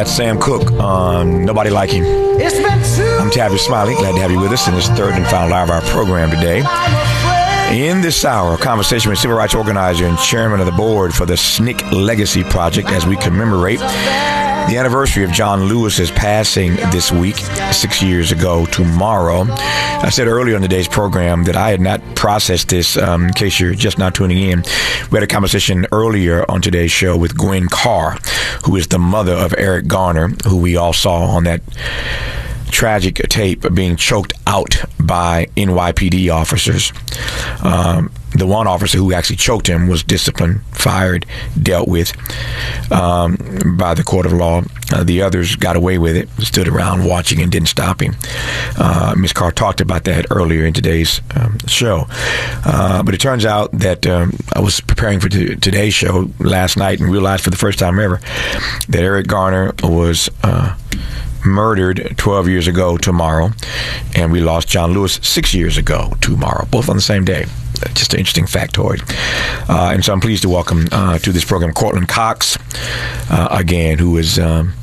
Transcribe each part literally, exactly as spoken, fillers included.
That's Sam Cooke on Nobody Like Him. I'm Tavis Smiley. Glad to have you with us in this third and final hour of our program today. In this hour, a conversation with civil rights organizer and chairman of the board for the S N C C Legacy Project as we commemorate the anniversary of John Lewis's passing this week, six years ago tomorrow. I said earlier in today's program that I had not processed this, um, in case you're just now tuning in. We had a conversation earlier on today's show with Gwen Carr, who is the mother of Eric Garner, who we all saw on that tragic tape of being choked out by N Y P D officers. Um, the one officer who actually choked him was disciplined, fired, dealt with um, by the court of law. Uh, the others got away with it, stood around watching and didn't stop him. Uh, Miz Carr talked about that earlier in today's um, show. Uh, but it turns out that um, I was preparing for t- today's show last night and realized for the first time ever that Eric Garner was uh, murdered twelve years ago tomorrow, and we lost John Lewis six years ago tomorrow, both on the same day. Just an interesting factoid. Uh, and so I'm pleased to welcome uh, to this program Courtland Cox, uh, again, who is um,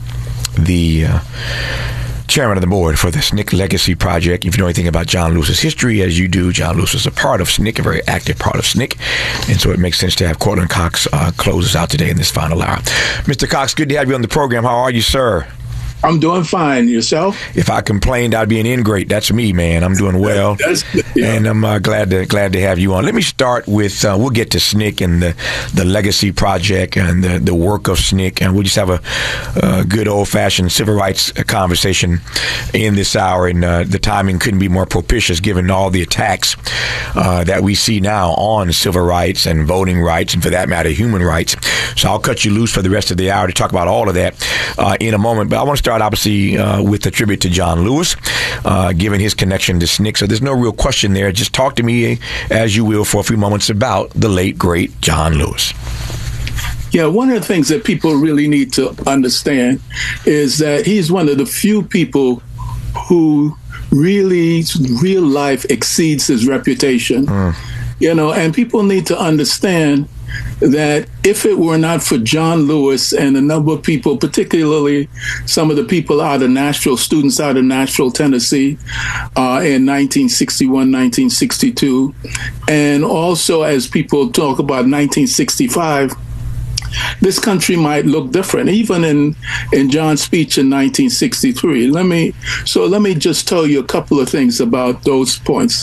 the uh, chairman of the board for the S N C C Legacy Project. If you know anything about John Lewis's history, as you do, John Lewis was a part of S N C C, a very active part of S N C C, and so it makes sense to have Courtland Cox uh, close us out today in this final hour. Mister Cox, good to have you on the program. How are you, sir? I'm doing fine. Yourself? If I complained, I'd be an ingrate. That's me, man. I'm doing well, That's, yeah. and I'm uh, glad to glad to have you on. Let me start with uh, we'll get to S N C C and the the Legacy Project and the, the work of S N C C, and we'll just have a, a good old fashioned civil rights conversation in this hour. And uh, the timing couldn't be more propitious given all the attacks uh, that we see now on civil rights and voting rights, and for that matter, human rights. So I'll cut you loose for the rest of the hour to talk about all of that uh, in a moment. But I want to start obviously uh, with a tribute to John Lewis, uh, given his connection to S N C C. So there's no real question there. Just talk to me, as you will, for a few moments about the late, great John Lewis. Yeah, one of the things that people really need to understand is that he's one of the few people who really, real life exceeds his reputation. Mm. You know, and people need to understand that if it were not for John Lewis and a number of people, particularly some of the people out of Nashville, students out of Nashville, Tennessee, uh, in nineteen sixty-one, nineteen sixty-two, and also as people talk about nineteen sixty-five, this country might look different, even in, in John's speech in nineteen sixty-three. Let me so let me just tell you a couple of things about those points.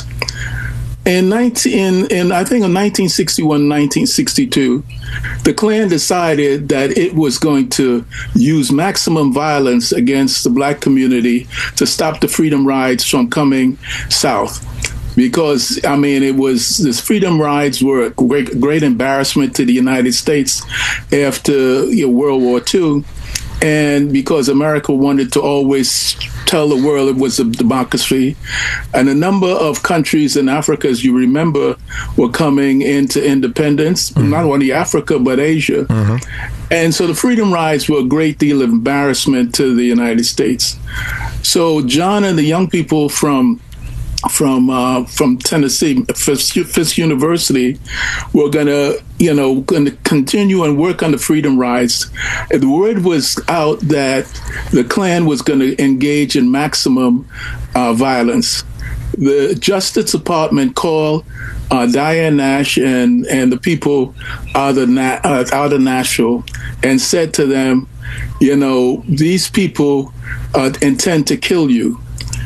In, nineteen, in, I think in nineteen sixty-one, nineteen sixty-two, the Klan decided that it was going to use maximum violence against the black community to stop the freedom rides from coming south. Because, I mean, it was, this freedom rides were a great, great embarrassment to the United States after you know, World War Two. And because America wanted to always tell the world it was a democracy, and a number of countries in Africa, as you remember, were coming into independence, mm-hmm. not only Africa, but Asia. Mm-hmm. And so the freedom rides were a great deal of embarrassment to the United States. So John and the young people from from uh, from Tennessee, Fisk, Fisk University, were going to, you know, going to continue and work on the freedom rides. And the word was out that the Klan was going to engage in maximum uh, violence. The Justice Department called uh, Diane Nash and, and the people out of, Na- uh, out of Nashville and said to them, you know, these people uh, intend to kill you.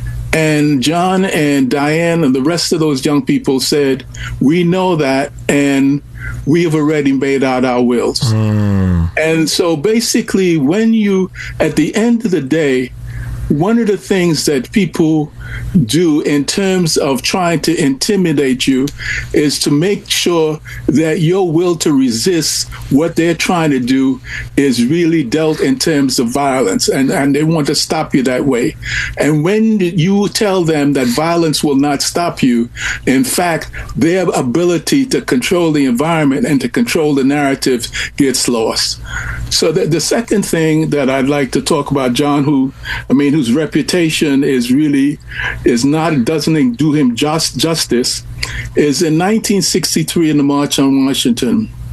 And John and Diane and the rest of those young people said, we know that, and we have already made out our wills. Mm. And so basically, when you, at the end of the day, one of the things that people do in terms of trying to intimidate you is to make sure that your will to resist what they're trying to do is really dealt in terms of violence, and, and they want to stop you that way. And when you tell them that violence will not stop you, in fact, their ability to control the environment and to control the narrative gets lost. So the, the second thing that I'd like to talk about, John, who, I mean, whose reputation is really, is not, doesn't do him just justice, is in nineteen sixty-three in the March on Washington.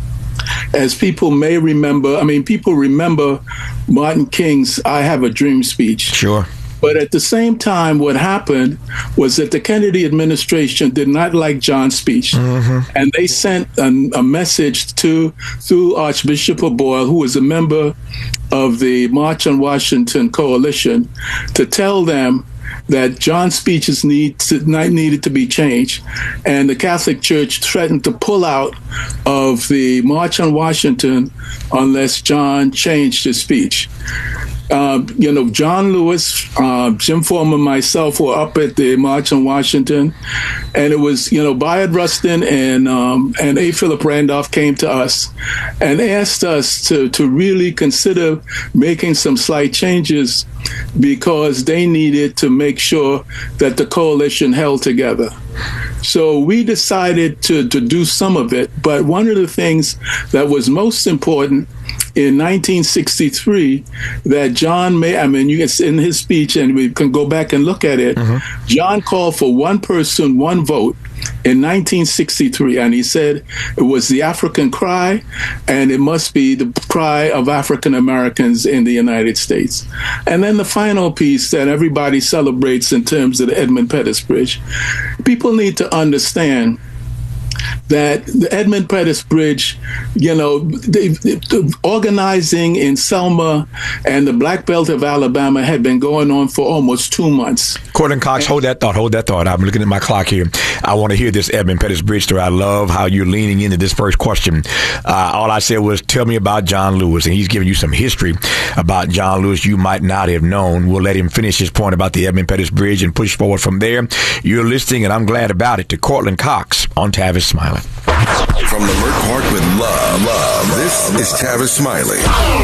as people may remember, I mean, people remember Martin King's I Have a Dream speech. Sure. But at the same time, what happened was that the Kennedy administration did not like John's speech. Mm-hmm. And they sent a, a message to through Archbishop Boyle, who was a member of the March on Washington coalition, to tell them that John's speeches need to, needed to be changed. And the Catholic Church threatened to pull out of the March on Washington unless John changed his speech. Uh, you know, John Lewis, uh, Jim Foreman, myself were up at the March on Washington, and it was, you know, Bayard Rustin and um, and A. Philip Randolph came to us and asked us to, to really consider making some slight changes because they needed to make sure that the coalition held together. So we decided to, to do some of it, but one of the things that was most important in nineteen sixty-three that John made, I mean, you can in his speech, and we can go back and look at it, mm-hmm. John called for one person, one vote in nineteen sixty-three, and he said it was the African cry, and it must be the cry of African Americans in the United States. And then the final piece that everybody celebrates in terms of the Edmund Pettus Bridge, people need to understand that the Edmund Pettus Bridge, you know, they, they, organizing in Selma and the Black Belt of Alabama had been going on for almost two months. Cortland Cox, hold that thought, hold that thought. I'm looking at my clock here. I want to hear this Edmund Pettus Bridge story. I love how you're leaning into this first question. Uh, all I said was, tell me about John Lewis, and he's giving you some history about John Lewis you might not have known. We'll let him finish his point about the Edmund Pettus Bridge and push forward from there. You're listening, and I'm glad about it, to Cortland Cox on Tavis Smiley. From Leimert Park with love, love, this is Tavis Smiley.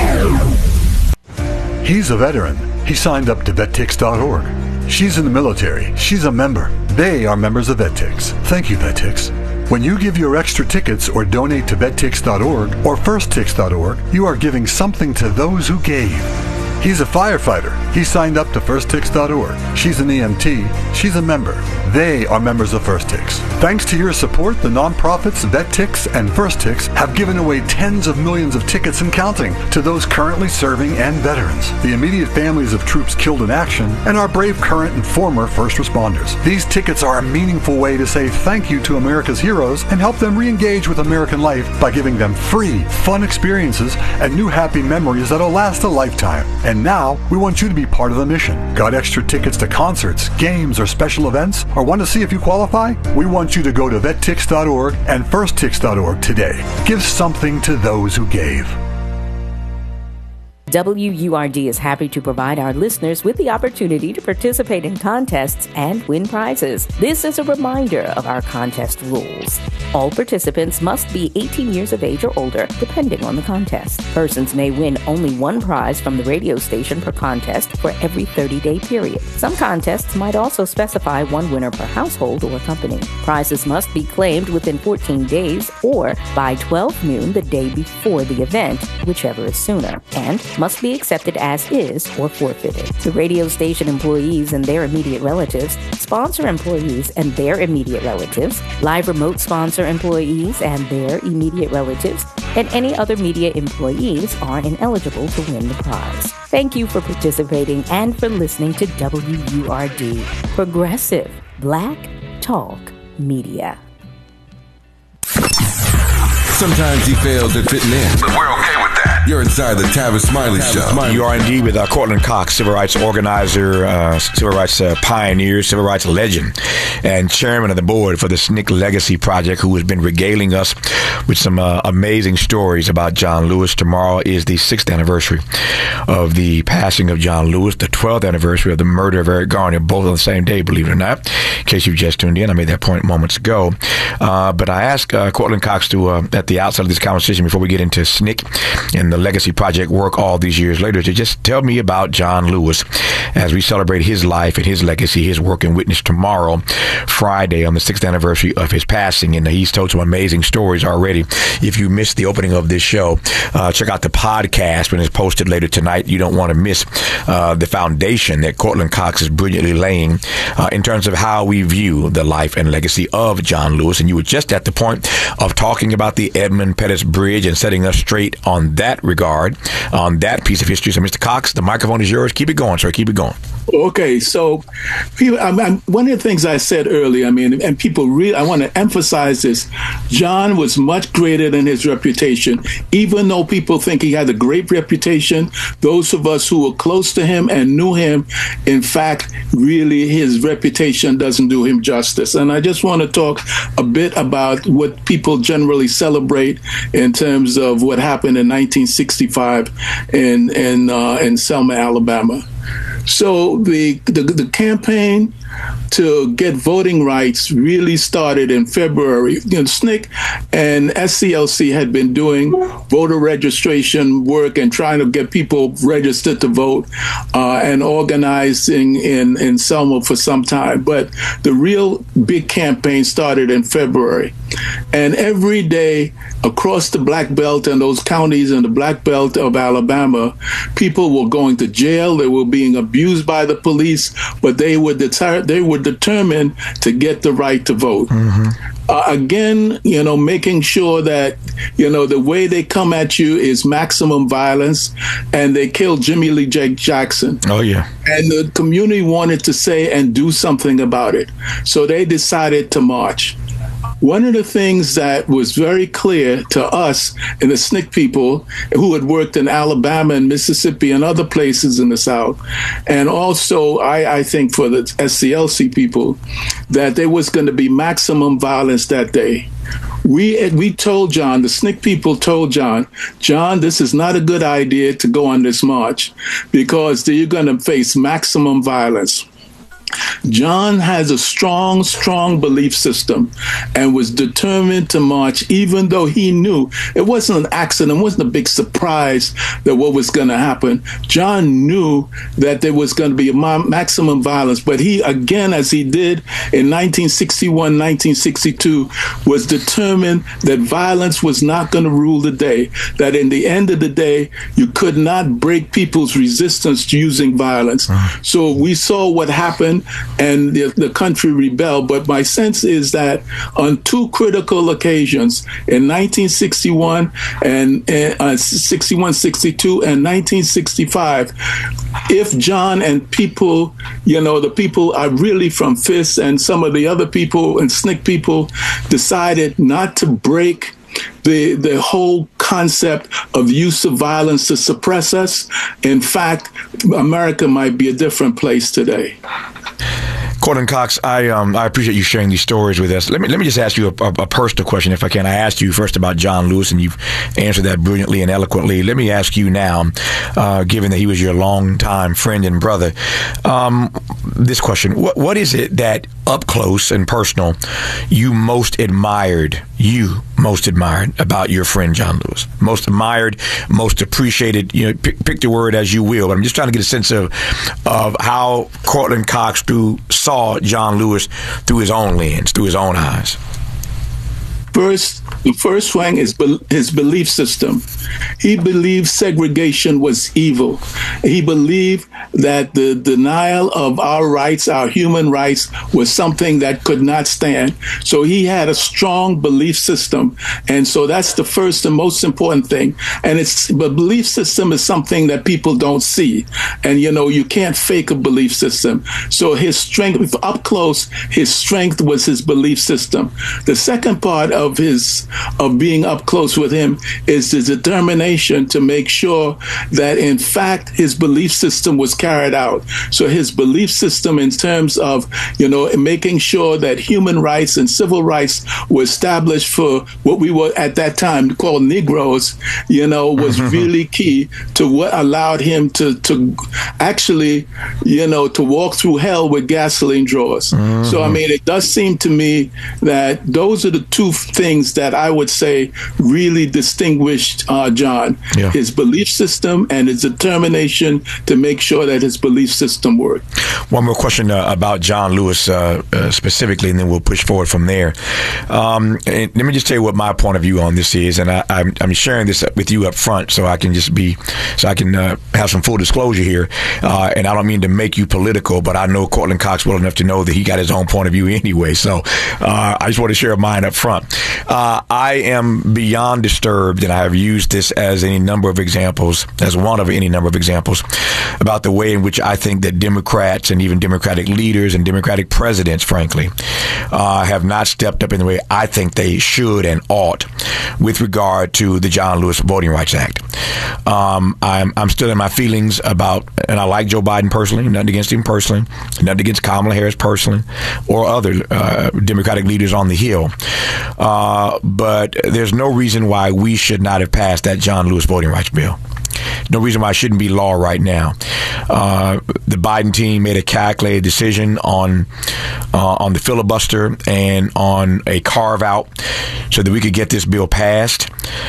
He's a veteran. He signed up to vet tix dot org. She's in the military. She's a member. They are members of VetTix. Thank you, VetTix. When you give your extra tickets or donate to vet tix dot org or first tix dot org, you are giving something to those who gave. He's a firefighter. He signed up to first tix dot org. She's an E M T. She's a member. They are members of FirstTix. Thanks to your support, the nonprofits VetTix and FirstTix have given away tens of millions of tickets and counting to those currently serving and veterans, the immediate families of troops killed in action, and our brave current and former first responders. These tickets are a meaningful way to say thank you to America's heroes and help them re-engage with American life by giving them free, fun experiences and new happy memories that'll last a lifetime. And now, we want you to be part of the mission. Got extra tickets to concerts, games, or special events? Or want to see if you qualify? We want you to go to vet tix dot org and first tix dot org today. Give something to those who gave. W U R D is happy to provide our listeners with the opportunity to participate in contests and win prizes. This is a reminder of our contest rules. All participants must be eighteen years of age or older, depending on the contest. Persons may win only one prize from the radio station per contest for every thirty-day period. Some contests might also specify one winner per household or company. Prizes must be claimed within fourteen days or by twelve noon the day before the event, whichever is sooner, and must be accepted as is or forfeited. The radio station employees and their immediate relatives, sponsor employees and their immediate relatives, live remote sponsor employees and their immediate relatives, and any other media employees are ineligible to win the prize. Thank you for participating and for listening to W U R D, Progressive Black Talk Media. Sometimes he fails at fitting in, but we're okay with that. You're inside the Tavis Smiley Show. You are indeed with uh, Cortland Cox, civil rights organizer, uh, civil rights uh, pioneer, civil rights legend, and chairman of the board for the S N C C Legacy Project, who has been regaling us with some uh, amazing stories about John Lewis. Tomorrow is the sixth anniversary of the passing of John Lewis, the twelfth anniversary of the murder of Eric Garner, both on the same day, believe it or not. In case you've just tuned in, I made that point moments ago. Uh, but I asked uh, Cortland Cox to, uh, at the outset of this conversation, before we get into S N C C and the Legacy Project work all these years later, to just tell me about John Lewis as we celebrate his life and his legacy, his work and witness tomorrow, Friday, on the sixth anniversary of his passing. And he's told some amazing stories already. If you missed the opening of this show, uh, check out the podcast when it's posted later tonight. You don't want to miss uh, the foundation that Courtland Cox is brilliantly laying uh, in terms of how we view the life and legacy of John Lewis. And you were just at the point of talking about the Edmund Pettus Bridge and setting us straight on that regard, on that piece of history. So, Mister Cox, the microphone is yours. Keep it going, sir. Keep it going. Okay, so people, I mean, one of the things I said earlier, I mean, and people really, I want to emphasize this. John was much greater than his reputation. Even though people think he had a great reputation, those of us who were close to him and knew him, in fact, really his reputation doesn't do him justice. And I just want to talk a bit about what people generally celebrate in terms of what happened in nineteen sixty-five in in uh, in Selma, Alabama. So the, the the campaign to get voting rights really started in February. You know, S N C C and S C L C had been doing voter registration work and trying to get people registered to vote uh, and organizing in, in Selma for some time. But the real big campaign started in February. And every day across the Black Belt and those counties in the Black Belt of Alabama, people were going to jail. They were being abused by the police, but they were deter- they were determined to get the right to vote. Mm-hmm. Uh, again, you know, making sure that, you know, the way they come at you is maximum violence, and they killed Jimmy Lee J- Jackson. Oh, yeah. And the community wanted to say and do something about it. So they decided to march. One of the things that was very clear to us and the S N C C people who had worked in Alabama and Mississippi and other places in the South, and also I, I think for the S C L C people, that there was going to be maximum violence that day. We we told John, the S N C C people told John, John, this is not a good idea to go on this march because you're going to face maximum violence. John has a strong, strong belief system and was determined to march, even though he knew it wasn't an accident, it wasn't a big surprise that what was going to happen. John knew that there was going to be a maximum violence, but he, again, as he did in nineteen sixty-one, nineteen sixty-two, was determined that violence was not going to rule the day, that in the end of the day, you could not break people's resistance to using violence. Mm. So we saw what happened, and the, the country rebelled. But my sense is that on two critical occasions, in nineteen sixty-one and uh, sixty-one, sixty-two, and nineteen sixty-five, if John and people, you know, the people are really from F I S and some of the other people and S N C C people decided not to break the the whole concept of use of violence to suppress us, in fact, America might be a different place today. Courtland Cox, I um I appreciate you sharing these stories with us. Let me let me just ask you a, a, a personal question, if I can. I asked you first about John Lewis, and you've answered that brilliantly and eloquently. Let me ask you now, uh, given that he was your longtime friend and brother, um, this question: What what is it that up close and personal you most admired? You most admired about your friend John Lewis? Most admired, most appreciated. You know, pick, pick the word as you will. But I'm just trying to get a sense of of how Courtland Cox through saw John Lewis through his own lens, through his own eyes. First, the first thing is be- his belief system. He believed segregation was evil. He believed that the denial of our rights, our human rights, was something that could not stand. So he had a strong belief system. And so that's the first and most important thing. And it's the belief system is something that people don't see. And, you know, you can't fake a belief system. So his strength, up close, his strength was his belief system. The second part of of his of being up close with him is the determination to make sure that in fact his belief system was carried out. So his belief system in terms of, you know, making sure that human rights and civil rights were established for what we were at that time called Negroes, you know, was really key to what allowed him to to actually, you know, to walk through hell with gasoline drawers. Mm-hmm. So I mean, it does seem to me that those are the two things that I would say really distinguished uh, John. Yeah. His belief system and his determination to make sure that his belief system worked. One more question uh, about John Lewis uh, uh, specifically, and then we'll push forward from there. Um, and let me just tell you what my point of view on this is, and I, I'm, I'm sharing this with you up front so I can just be, so I can uh, have some full disclosure here. Uh, and I don't mean to make you political, but I know Cortland Cox well enough to know that he got his own point of view anyway. So uh, I just want to share mine up front. Uh, I am beyond disturbed, and I have used this as any number of examples, as one of any number of examples, about the way in which I think that Democrats and even Democratic leaders and Democratic presidents, frankly, uh, have not stepped up in the way I think they should and ought with regard to the John Lewis Voting Rights Act. Um, I'm, I'm still in my feelings about, and I like Joe Biden personally, nothing against him personally, nothing against Kamala Harris personally, or other uh, Democratic leaders on the Hill. Uh, but there's no reason why we should not have passed that John Lewis Voting Rights Bill. No reason why it shouldn't be law right now. Uh, the Biden team made a calculated decision on uh, on the filibuster and on a carve out so that we could get this bill passed.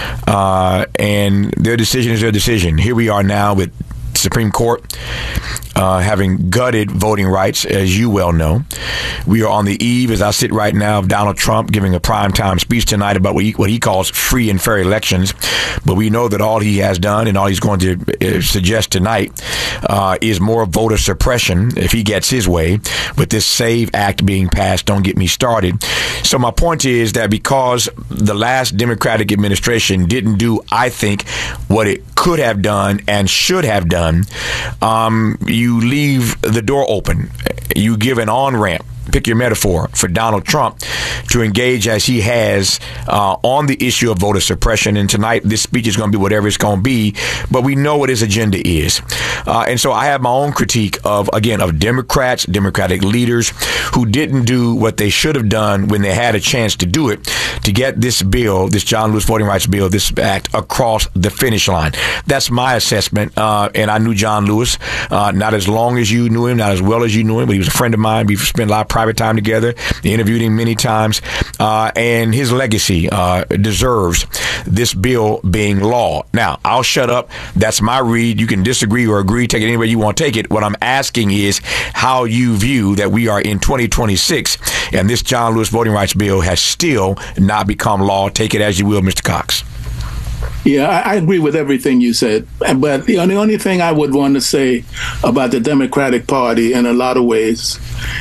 Uh, and their decision is their decision. Here we are now with Supreme Court uh, having gutted voting rights, as you well know. We are on the eve, as I sit right now, of Donald Trump giving a primetime speech tonight about what he, what he calls free and fair elections. But we know that all he has done and all he's going to uh, suggest tonight uh, is more voter suppression if he gets his way, with this SAVE Act being passed. Don't get me started. So my point is that because the last Democratic administration didn't do, I think, what it could have done and should have done, um, you leave the door open. You give an on-ramp, pick your metaphor, for Donald Trump to engage as he has uh, on the issue of voter suppression. And tonight, this speech is going to be whatever it's going to be, but we know what his agenda is. Uh, and so I have my own critique of, again, of Democrats, Democratic leaders who didn't do what they should have done when they had a chance to do it, to get this bill, this John Lewis Voting Rights Bill, this act, across the finish line. That's my assessment. Uh, and I knew John Lewis, uh, not as long as you knew him, not as well as you knew him, but he was a friend of mine. We've spent a lot of private time together. I interviewed him many times. Uh, and his legacy uh, deserves this bill being law. Now, I'll shut up. That's my read. You can disagree or agree. Take it any way you want to take it. What I'm asking is how you view that we are in twenty twenty-six and this John Lewis Voting Rights Bill has still not become law. Take it as you will, Mister Cox. Yeah, I, I agree with everything you said. But the only, only thing I would want to say about the Democratic Party in a lot of ways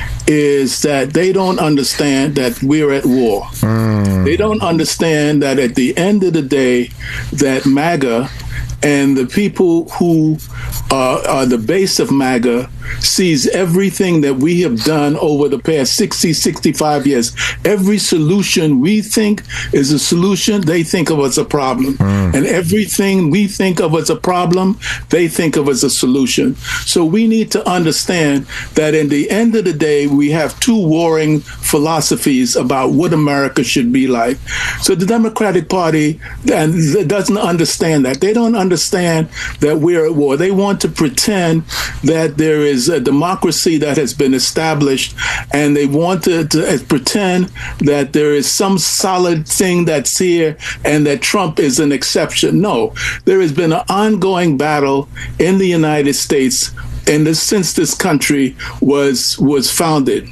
is that they don't understand that we're at war. Mm. They don't understand that at the end of the day, that MAGA and the people who uh, are the base of MAGA sees everything that we have done over the past sixty, sixty-five years. Every solution we think is a solution, they think of as a problem. Mm. And everything we think of as a problem, they think of as a solution. So we need to understand that in the end of the day, we have two warring philosophies about what America should be like. So the Democratic Party and doesn't understand that. They don't understand that we're at war. They want to pretend that there is a democracy that has been established, and they want to, to pretend that there is some solid thing that's here and that Trump is an exception. No, there has been an ongoing battle in the United States and this, since this country was was founded.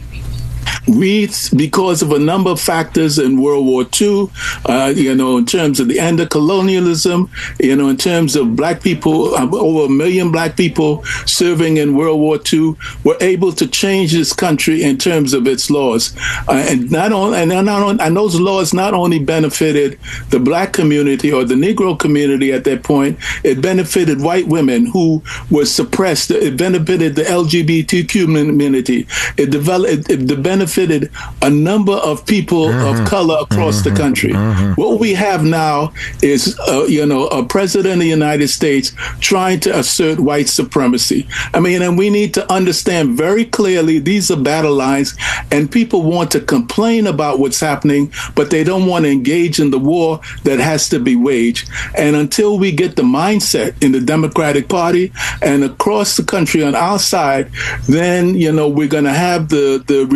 We, because of a number of factors in World War Two, uh, you know, in terms of the end of colonialism, you know, in terms of black people, uh, over a million black people serving in World War Two, were able to change this country in terms of its laws. Uh, and not only, and, not on, and those laws not only benefited the black community or the Negro community at that point, it benefited white women who were suppressed. It benefited the L G B T Q community. It developed, it, it benefited a number of people mm-hmm. of color across mm-hmm. the country. Mm-hmm. What we have now is, uh, you know, a president of the United States trying to assert white supremacy. I mean, and we need to understand very clearly these are battle lines, and people want to complain about what's happening, but they don't want to engage in the war that has to be waged. And until we get the mindset in the Democratic Party and across the country on our side, then, you know, we're going to have the, the results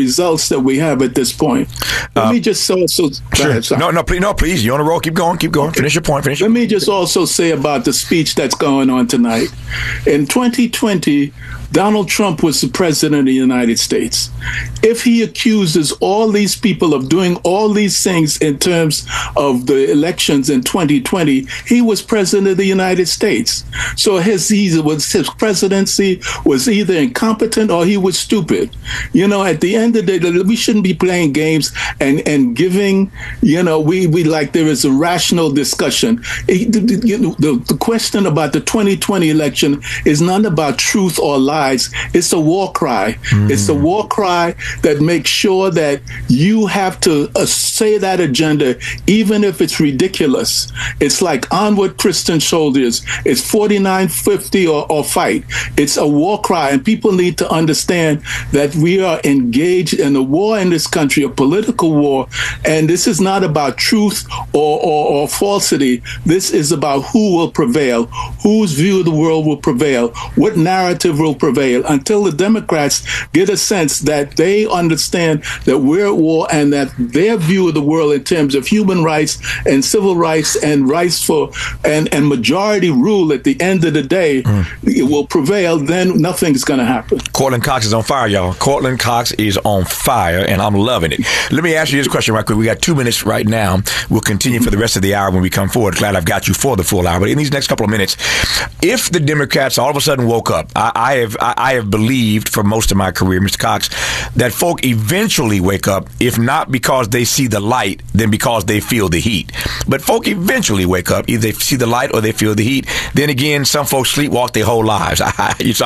success that we have at this point. Let uh, me just also sure. ahead, no, no, please, no, please. You're on a roll. Keep going. Keep going. Finish your point. Finish. Your Let me just also say about the speech that's going on tonight. In twenty twenty, Donald Trump was the president of the United States. If he accuses all these people of doing all these things in terms of the elections in twenty twenty, he was president of the United States. So his, he was, his presidency was either incompetent or he was stupid. You know, at the end of the day, we shouldn't be playing games and, and giving, you know, we, we like there is a rational discussion. It, you know, the, the question about the twenty twenty election is not about truth or lies. It's a war cry. Mm. It's a war cry that makes sure that you have to uh, say that agenda, even if it's ridiculous. It's like onward, Christian soldiers. It's forty-nine fifty or, or fight. It's a war cry, and people need to understand that we are engaged in a war in this country, a political war, and this is not about truth or, or, or falsity. This is about who will prevail, whose view of the world will prevail, what narrative will prevail. Until the Democrats get a sense that they understand that we're at war and that their view of the world in terms of human rights and civil rights and rights for and, and majority rule at the end of the day mm. it will prevail, then nothing's going to happen. Courtland Cox is on fire, y'all. Courtland Cox is on fire, and I'm loving it. Let me ask you this question right quick. We got two minutes right now. We'll continue for the rest of the hour when we come forward. Glad I've got you for the full hour. But in these next couple of minutes, if the Democrats all of a sudden woke up, I, I have I have believed for most of my career, Mister Cox, that folk eventually wake up, if not because they see the light, then because they feel the heat. But folk eventually wake up, either they see the light or they feel the heat. Then again, some folks sleepwalk their whole lives. I,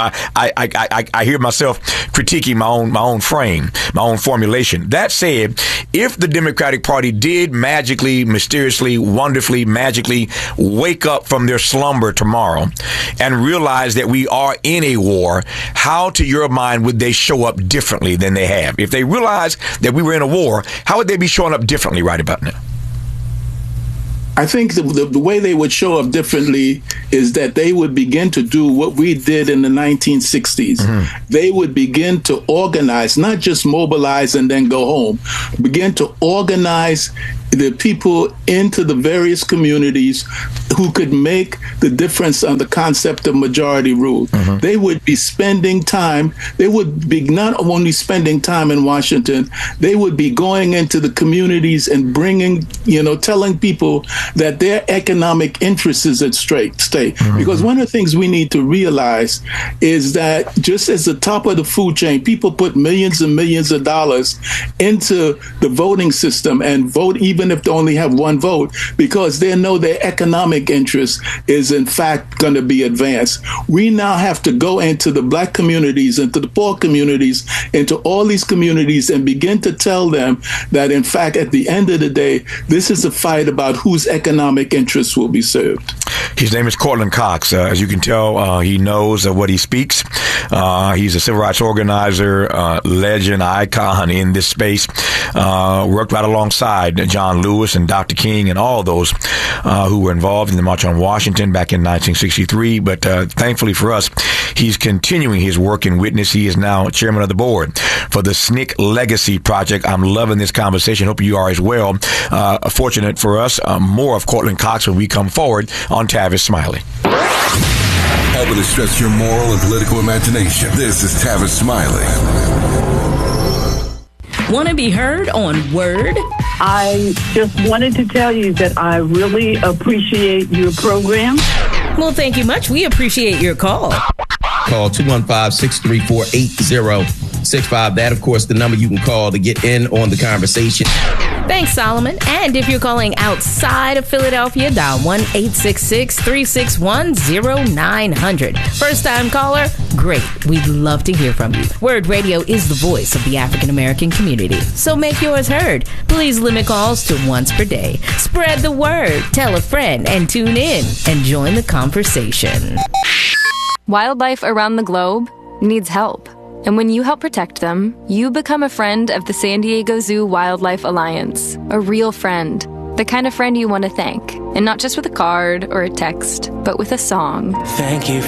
I, I, I, I hear myself critiquing my own my own frame, my own formulation. That said, if the Democratic Party did magically, mysteriously, wonderfully, magically wake up from their slumber tomorrow and realize that we are in a war, how, to your mind, would they show up differently than they have? If they realize that we were in a war, how would they be showing up differently right about now? I think the, the, the way they would show up differently is that they would begin to do what we did in the nineteen sixties. Mm-hmm. They would begin to organize, not just mobilize and then go home, begin to organize the people into the various communities who could make the difference on the concept of majority rule. Mm-hmm. They would be spending time, they would be not only spending time in Washington, they would be going into the communities and bringing, you know, telling people that their economic interest is at stake. Mm-hmm. Because one of the things we need to realize is that just as the top of the food chain, people put millions and millions of dollars into the voting system and vote even even if they only have one vote, because they know their economic interest is in fact going to be advanced. We now have to go into the black communities, into the poor communities, into all these communities and begin to tell them that in fact, at the end of the day, this is a fight about whose economic interests will be served. His name is Courtland Cox. Uh, as you can tell, uh, he knows uh, what he speaks. Uh, he's a civil rights organizer, uh, legend, icon in this space. Uh, worked right alongside John Lewis and Doctor King and all those uh, who were involved in the March on Washington back in nineteen sixty-three. But uh, thankfully for us, he's continuing his work in witness. He is now chairman of the board for the S N C C Legacy Project. I'm loving this conversation. Hope you are as well. Uh, fortunate for us, uh, more of Courtland Cox when we come forward on Tavis Smiley. Helping to stretch your moral and political imagination. This is Tavis Smiley. Want to be heard on Word? I just wanted to tell you that I really appreciate your program. Well, thank you much. We appreciate your call. Call two one five, six three four, eight zero six five. That, of course, the number you can call to get in on the conversation. Thanks, Solomon. And if you're calling outside of Philadelphia, dial one eight six six, three six one, zero nine zero zero. First-time caller? Great. We'd love to hear from you. Word Radio is the voice of the African-American community, so make yours heard. Please limit calls to once per day. Spread the word, tell a friend, and tune in and join the conversation. Wildlife around the globe needs help. And when you help protect them, you become a friend of the San Diego Zoo Wildlife Alliance. A real friend. The kind of friend you want to thank. And not just with a card or a text, but with a song. Thank you